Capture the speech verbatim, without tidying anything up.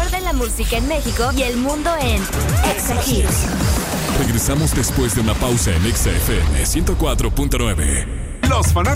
mejor de la música en México y el mundo en Exa Hits. Regresamos después de una pausa en Exa F M ciento cuatro punto nueve. Los fanáticos